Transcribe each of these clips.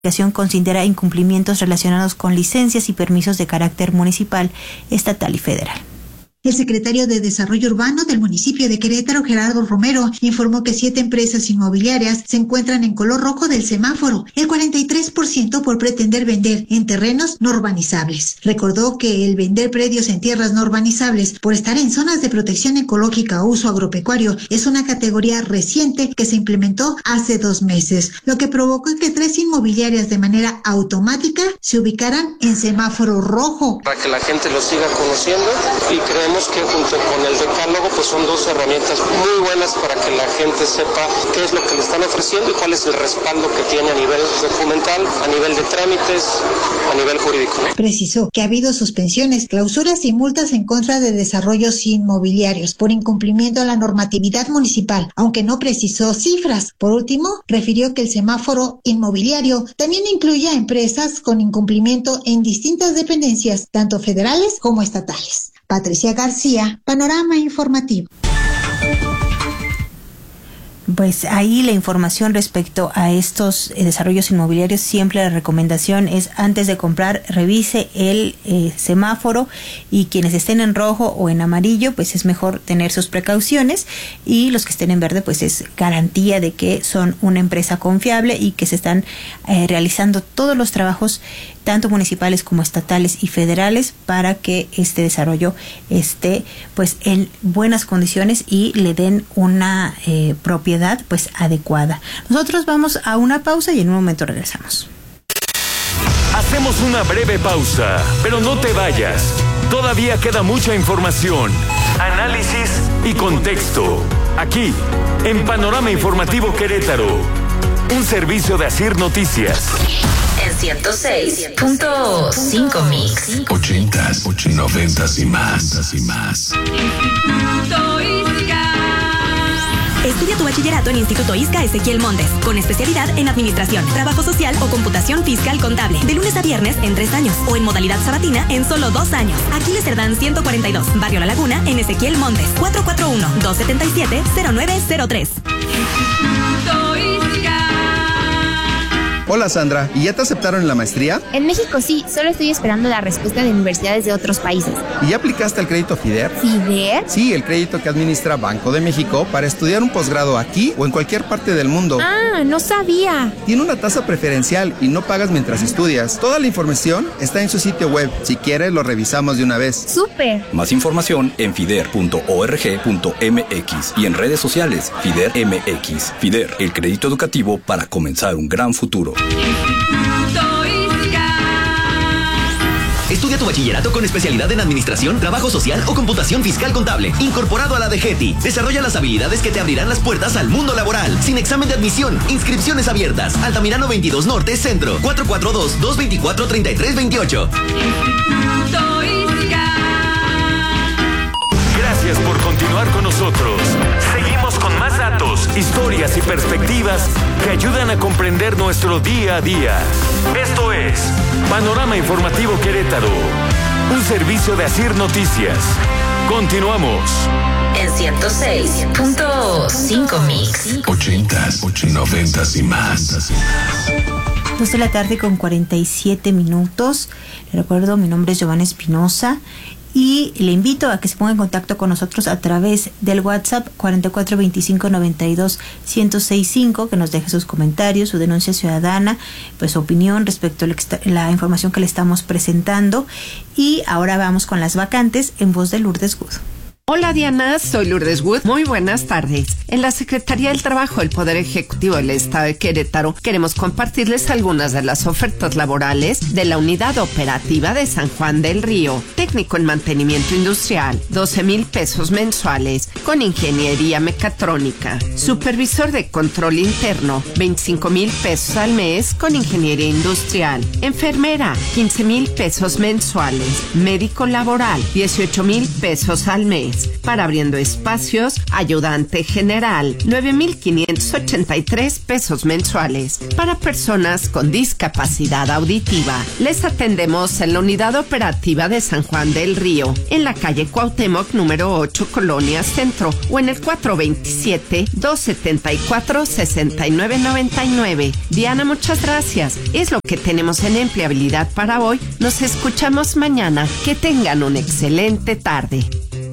considera incumplimientos relacionados con licencias y permisos de carácter municipal, estatal y federal. El secretario de Desarrollo Urbano del municipio de Querétaro, Gerardo Romero, informó que 7 empresas inmobiliarias se encuentran en color rojo del semáforo, el 43% por pretender vender en terrenos no urbanizables. Recordó que el vender predios en tierras no urbanizables por estar en zonas de protección ecológica o uso agropecuario es una categoría reciente que se implementó hace 2 meses, lo que provocó que 3 inmobiliarias de manera automática se ubicaran en semáforo rojo. Para que la gente lo siga conociendo y creemos que junto con el decálogo pues son 2 herramientas muy buenas para que la gente sepa qué es lo que le están ofreciendo y cuál es el respaldo que tiene a nivel documental, a nivel de trámites, a nivel jurídico. Precisó que ha habido suspensiones, clausuras y multas en contra de desarrollos inmobiliarios por incumplimiento a la normatividad municipal, aunque no precisó cifras. Por último, refirió que el semáforo inmobiliario también incluye a empresas con incumplimiento en distintas dependencias, tanto federales como estatales. Patricia García, Panorama Informativo. Pues ahí la información respecto a estos desarrollos inmobiliarios, siempre la recomendación es antes de comprar, revise el semáforo y quienes estén en rojo o en amarillo, pues es mejor tener sus precauciones y los que estén en verde, pues es garantía de que son una empresa confiable y que se están realizando todos los trabajos tanto municipales como estatales y federales para que este desarrollo esté pues en buenas condiciones y le den una propiedad pues adecuada. Nosotros vamos a una pausa y en un momento regresamos. Hacemos una breve pausa, pero no te vayas. Todavía queda mucha información, análisis y contexto. Aquí, en Panorama Informativo Querétaro, un servicio de Asir Noticias. En 106.5 Mix. 80s, 90s y más. Estudia tu bachillerato en Instituto ISCA Ezequiel Montes, con especialidad en Administración, Trabajo Social o Computación Fiscal Contable, de lunes a viernes en 3 años, o en modalidad sabatina en solo 2 años. Aquiles Cerdán 142, Barrio La Laguna, en Ezequiel Montes, 441-277-0903. Hola Sandra, ¿y ya te aceptaron en la maestría? En México sí, solo estoy esperando la respuesta de universidades de otros países. ¿Y ya aplicaste al crédito FIDER? ¿FIDER? Sí, el crédito que administra Banco de México para estudiar un posgrado aquí o en cualquier parte del mundo. Ah, no sabía. Tiene una tasa preferencial y no pagas mientras estudias. Toda la información está en su sitio web. Si quieres, lo revisamos de una vez. ¡Súper! Más información en fider.org.mx y en redes sociales FIDER MX. FIDER, el crédito educativo para comenzar un gran futuro. Estudia tu bachillerato con especialidad en Administración, Trabajo Social o Computación Fiscal Contable, incorporado a la DGETI. Desarrolla las habilidades que te abrirán las puertas al mundo laboral. Sin examen de admisión. Inscripciones abiertas. Altamirano 22 Norte, Centro. 442-224-3328. Gracias por continuar con nosotros. Seguimos con más datos, historias y perspectivas que ayudan a comprender nuestro día a día. Esto es Panorama Informativo Querétaro, un servicio de Asir Noticias. Continuamos. En 106.5 Mix. 80s, 90s y más. 2 de la tarde con 47 minutos. Le recuerdo, mi nombre es Giovanna Espinosa y le invito a que se ponga en contacto con nosotros a través del WhatsApp 4425921065, que nos deje sus comentarios, su denuncia ciudadana, pues su opinión respecto a la información que le estamos presentando. Y ahora vamos con las vacantes en voz de Lourdes Wood. Hola Diana, soy Lourdes Wood. Muy buenas tardes. En la Secretaría del Trabajo del Poder Ejecutivo del Estado de Querétaro queremos compartirles algunas de las ofertas laborales de la Unidad Operativa de San Juan del Río. Técnico en mantenimiento industrial, 12,000 pesos mensuales, con ingeniería mecatrónica. Supervisor de control interno, 25,000 pesos al mes, con ingeniería industrial. Enfermera, 15,000 pesos mensuales. Médico laboral, 18,000 pesos al mes. mensuales. Para Abriendo Espacios, ayudante general, 9,583 pesos mensuales. Para personas con discapacidad auditiva, les atendemos en la Unidad Operativa de San Juan del Río, en la calle Cuauhtémoc, número 8, Colonia Centro, o en el 427-274-6999. Diana, muchas gracias. Es lo que tenemos en empleabilidad para hoy. Nos escuchamos mañana. Que tengan una excelente tarde.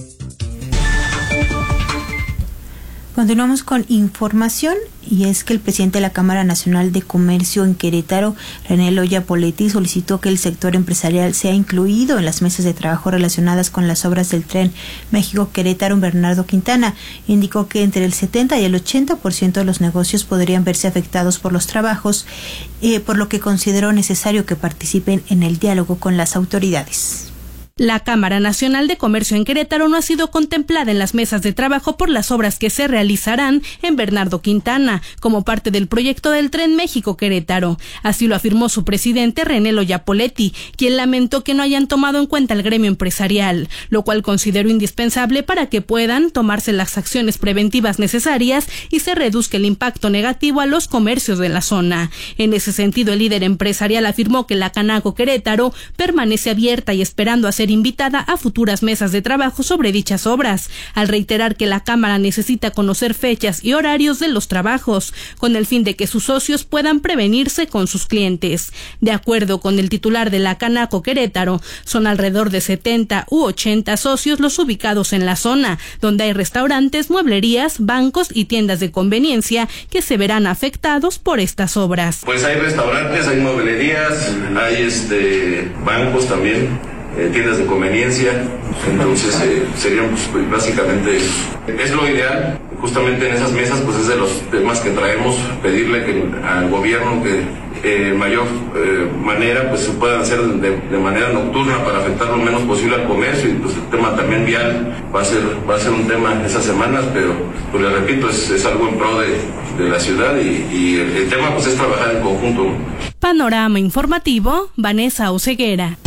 Continuamos con información, y es que el presidente de la Cámara Nacional de Comercio en Querétaro, René Loya Poletti, solicitó que el sector empresarial sea incluido en las mesas de trabajo relacionadas con las obras del tren México-Querétaro. Bernardo Quintana indicó que entre el 70 y el 80% de los negocios podrían verse afectados por los trabajos, por lo que consideró necesario que participen en el diálogo con las autoridades. La Cámara Nacional de Comercio en Querétaro no ha sido contemplada en las mesas de trabajo por las obras que se realizarán en Bernardo Quintana, como parte del proyecto del Tren México-Querétaro. Así lo afirmó su presidente René Loya Poletti, quien lamentó que no hayan tomado en cuenta el gremio empresarial, lo cual consideró indispensable para que puedan tomarse las acciones preventivas necesarias y se reduzca el impacto negativo a los comercios de la zona. En ese sentido, el líder empresarial afirmó que la Canaco Querétaro permanece abierta y esperando a ser invitada a futuras mesas de trabajo sobre dichas obras, al reiterar que la Cámara necesita conocer fechas y horarios de los trabajos, con el fin de que sus socios puedan prevenirse con sus clientes. De acuerdo con el titular de la Canaco Querétaro, son alrededor de 70 u 80 socios los ubicados en la zona, donde hay restaurantes, mueblerías, bancos y tiendas de conveniencia que se verán afectados por estas obras. Pues hay restaurantes, hay mueblerías, hay bancos también, tiendas de conveniencia, entonces serían pues, básicamente es lo ideal. Justamente en esas mesas pues es de los temas que traemos, pedirle al gobierno que mayor manera pues se puedan hacer de manera nocturna para afectar lo menos posible al comercio, y pues el tema también vial va a ser un tema esas semanas, pero pues les repito, es algo en pro de la ciudad, y el tema pues es trabajar en conjunto. Panorama informativo, Vanessa Oseguera.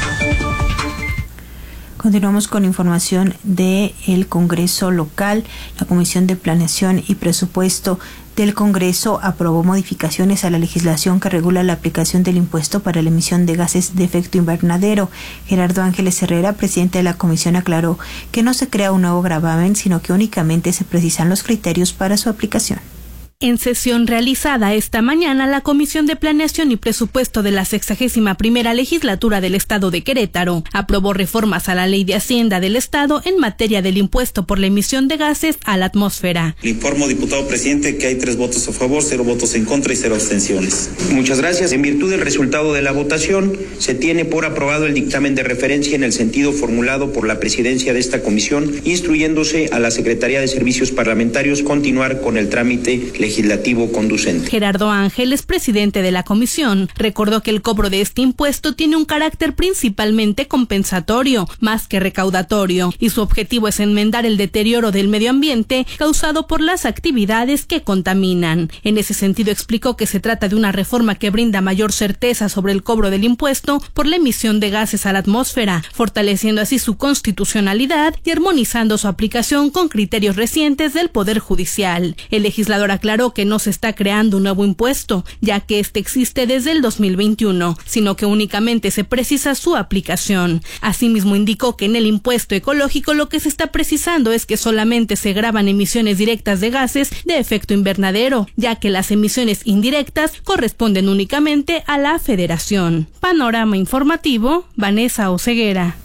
Continuamos con información del Congreso local. La Comisión de Planeación y Presupuesto del Congreso aprobó modificaciones a la legislación que regula la aplicación del impuesto para la emisión de gases de efecto invernadero. Gerardo Ángeles Herrera, presidente de la comisión, aclaró que no se crea un nuevo gravamen, sino que únicamente se precisan los criterios para su aplicación. En sesión realizada esta mañana, la Comisión de Planeación y Presupuesto de la 61ª Legislatura del Estado de Querétaro aprobó reformas a la Ley de Hacienda del Estado en materia del impuesto por la emisión de gases a la atmósfera. Le informo, diputado presidente, que hay 3 votos a favor, 0 votos en contra y 0 abstenciones. Muchas gracias. En virtud del resultado de la votación, se tiene por aprobado el dictamen de referencia en el sentido formulado por la presidencia de esta comisión, instruyéndose a la Secretaría de Servicios Parlamentarios continuar con el trámite legislativo conducente. Gerardo Ángeles, presidente de la comisión, recordó que el cobro de este impuesto tiene un carácter principalmente compensatorio, más que recaudatorio, y su objetivo es enmendar el deterioro del medio ambiente causado por las actividades que contaminan. En ese sentido, explicó que se trata de una reforma que brinda mayor certeza sobre el cobro del impuesto por la emisión de gases a la atmósfera, fortaleciendo así su constitucionalidad y armonizando su aplicación con criterios recientes del Poder Judicial. El legislador aclaró que no se está creando un nuevo impuesto, ya que este existe desde el 2021, sino que únicamente se precisa su aplicación. Asimismo, indicó que en el impuesto ecológico lo que se está precisando es que solamente se graban emisiones directas de gases de efecto invernadero, ya que las emisiones indirectas corresponden únicamente a la Federación. Panorama informativo, Vanessa Oseguera.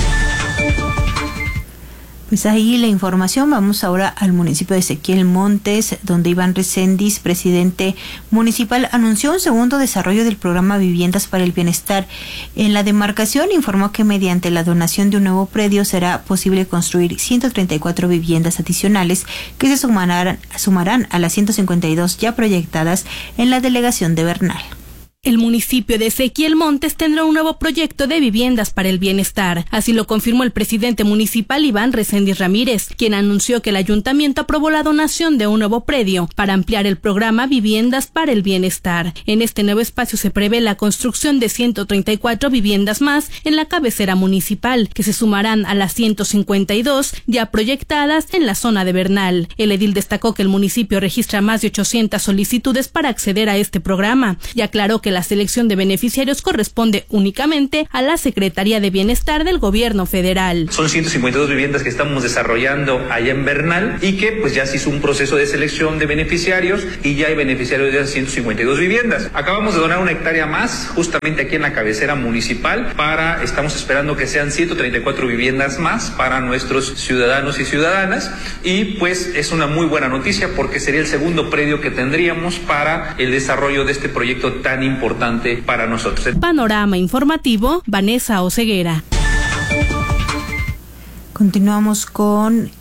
Pues ahí la información. Vamos ahora al municipio de Ezequiel Montes, donde Iván Recendis, presidente municipal, anunció un segundo desarrollo del programa Viviendas para el Bienestar. En la demarcación informó que mediante la donación de un nuevo predio será posible construir 134 viviendas adicionales que se sumarán a las 152 ya proyectadas en la delegación de Bernal. El municipio de Ezequiel Montes tendrá un nuevo proyecto de viviendas para el bienestar. Así lo confirmó el presidente municipal Iván Reséndiz Ramírez, quien anunció que el ayuntamiento aprobó la donación de un nuevo predio para ampliar el programa Viviendas para el Bienestar. En este nuevo espacio se prevé la construcción de 134 viviendas más en la cabecera municipal, que se sumarán a las 152 ya proyectadas en la zona de Bernal. El edil destacó que el municipio registra más de 800 solicitudes para acceder a este programa y aclaró que la selección de beneficiarios corresponde únicamente a la Secretaría de Bienestar del Gobierno Federal. Son 152 viviendas que estamos desarrollando allá en Bernal y que pues ya se hizo un proceso de selección de beneficiarios y ya hay beneficiarios de esas 152 viviendas. Acabamos de donar una hectárea más justamente aquí en la cabecera municipal estamos esperando que sean 134 viviendas más para nuestros ciudadanos y ciudadanas y pues es una muy buena noticia porque sería el segundo predio que tendríamos para el desarrollo de este proyecto tan importante para nosotros. Panorama informativo, Vanessa Oseguera. Continuamos con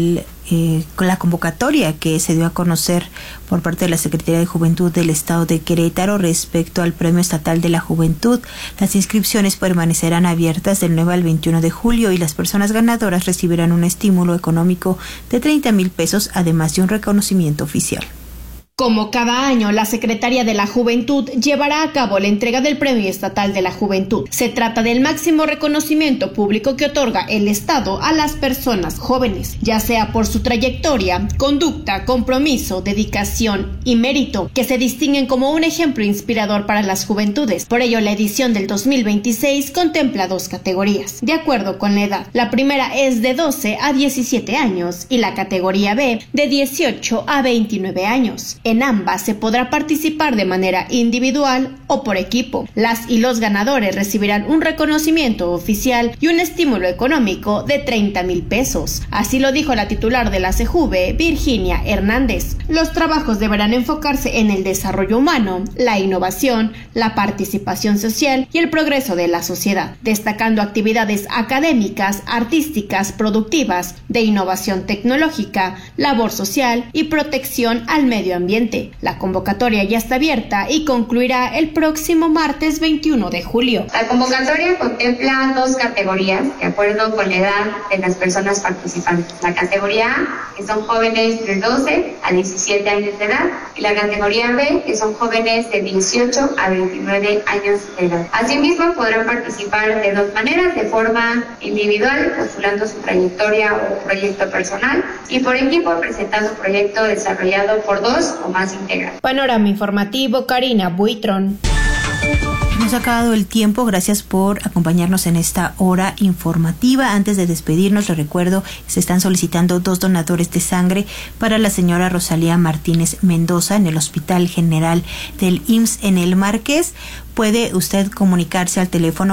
la convocatoria que se dio a conocer por parte de la Secretaría de Juventud del Estado de Querétaro respecto al Premio Estatal de la Juventud. Las inscripciones permanecerán abiertas del 9 al 21 de julio y las personas ganadoras recibirán un estímulo económico de 30,000 pesos, además de un reconocimiento oficial. Como cada año, la Secretaría de la Juventud llevará a cabo la entrega del Premio Estatal de la Juventud. Se trata del máximo reconocimiento público que otorga el Estado a las personas jóvenes, ya sea por su trayectoria, conducta, compromiso, dedicación y mérito, que se distinguen como un ejemplo inspirador para las juventudes. Por ello, la edición del 2026 contempla 2 categorías, de acuerdo con la edad. La primera es de 12 a 17 años y la categoría B de 18 a 29 años. En ambas se podrá participar de manera individual o por equipo. Las y los ganadores recibirán un reconocimiento oficial y un estímulo económico de 30,000 pesos. Así lo dijo la titular de la CEJUVE, Virginia Hernández. Los trabajos deberán enfocarse en el desarrollo humano, la innovación, la participación social y el progreso de la sociedad, destacando actividades académicas, artísticas, productivas, de innovación tecnológica, labor social y protección al medio ambiente. La convocatoria ya está abierta y concluirá el próximo martes 21 de julio. La convocatoria contempla 2 categorías de acuerdo con la edad de las personas participantes. La categoría A, que son jóvenes de 12 a 17 años de edad, y la categoría B, que son jóvenes de 18 a 29 años de edad. Asimismo, podrán participar de 2 maneras: de forma individual, postulando su trayectoria o proyecto personal, y por equipo, presentando un proyecto desarrollado por 2 o más integrantes. Panorama informativo, Karina Buitrón. Nos ha acabado el tiempo. Gracias por acompañarnos en esta hora informativa. Antes de despedirnos, les recuerdo, se están solicitando 2 donadores de sangre para la señora Rosalía Martínez Mendoza en el Hospital General del IMSS en El Marqués. Puede usted comunicarse al teléfono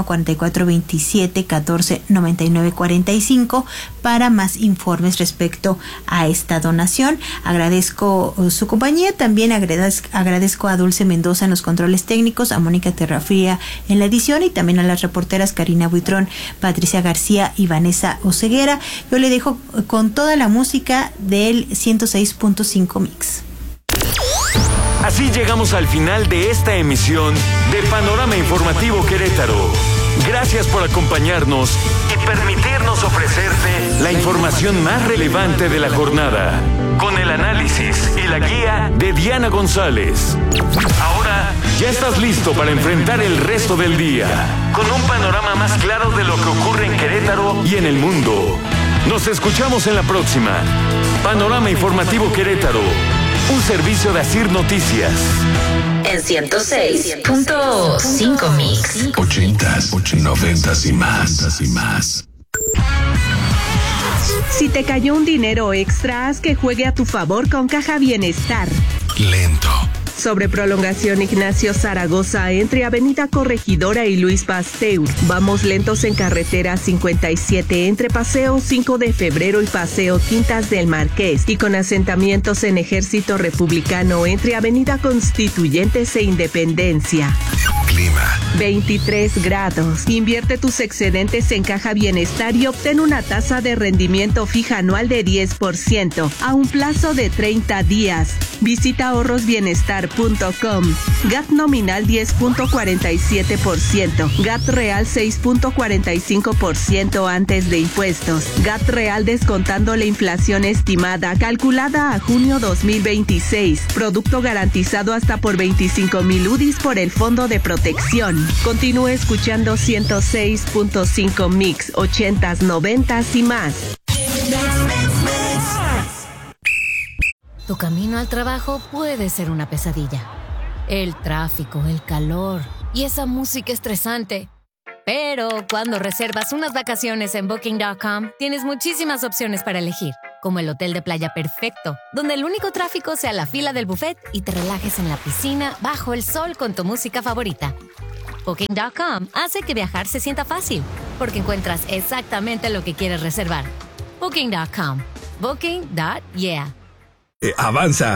4427-149945 para más informes respecto a esta donación. Agradezco su compañía. También agradezco a Dulce Mendoza en los controles técnicos, a Mónica Terrafría en la edición y también a las reporteras Karina Buitrón, Patricia García y Vanessa Oseguera. Yo le dejo con toda la música del 106.5 Mix. Así llegamos al final de esta emisión de Panorama Informativo Querétaro. Gracias por acompañarnos y permitirnos ofrecerte la información más relevante de la jornada, con el análisis y la guía de Diana González. Ahora ya estás listo para enfrentar el resto del día, con un panorama más claro de lo que ocurre en Querétaro y en el mundo. Nos escuchamos en la próxima. Panorama Informativo Querétaro, un servicio de Asir Noticias. En 106.5 Mix. 80s, 90s y más. Si te cayó un dinero extra, haz que juegue a tu favor con Caja Bienestar. Lento. Sobre prolongación Ignacio Zaragoza, entre Avenida Corregidora y Luis Pasteur. Vamos lentos en carretera 57, entre Paseo 5 de Febrero y Paseo Quintas del Marqués. Y con asentamientos en Ejército Republicano, entre Avenida Constituyentes e Independencia. clima. 23 grados. Invierte tus excedentes en Caja Bienestar y obtén una tasa de rendimiento fija anual de 10% a un plazo de 30 días. Visita ahorrosbienestar.com. GAT nominal 10.47%. GAT real 6.45% antes de impuestos. GAT real descontando la inflación estimada calculada a junio 2026. Producto garantizado hasta por 25,000 UDIs por el Fondo de Protección. Continúe escuchando 106.5 Mix, 80s, 90s y más. Tu camino al trabajo puede ser una pesadilla. El tráfico, el calor y esa música estresante. Pero cuando reservas unas vacaciones en Booking.com, tienes muchísimas opciones para elegir, como el hotel de playa perfecto, donde el único tráfico sea la fila del buffet y te relajes en la piscina bajo el sol con tu música favorita. Booking.com hace que viajar se sienta fácil, porque encuentras exactamente lo que quieres reservar. Booking.com. Booking.yeah. Avanza.